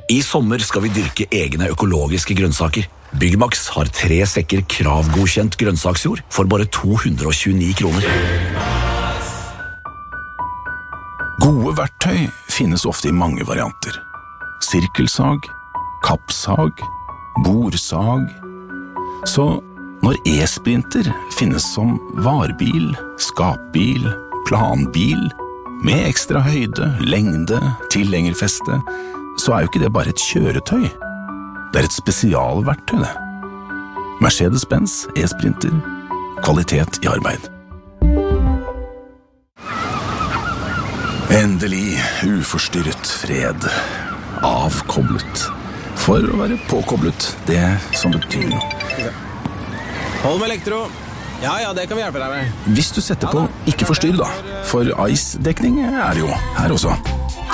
I sommer skal vi dyrke egne økologiske grønnsaker. Byggmax har 3 sekker kravgodkjent grønnsaksjord for bare 229 kroner. Gode verktøy finnes ofte i mange varianter. Sirkelsag, kappsag, borsag. Så når e-sprinter finnes som varebil, skapbil, planbil, med ekstra høyde, lengde, tilhengerfeste, så jo ikke det bare et kjøretøy. Det et spesialverktøy, det. Mercedes-Benz e-sprinter. Kvalitet i arbeid. Endelig uforstyrret fred. Avkoblet. For å være påkoblet, det som betyr noe. Hold med elektro. Ja, det kan vi hjelpe deg med. Hvis du setter på ikke forstyrr da, for ICE-dekning det jo her også.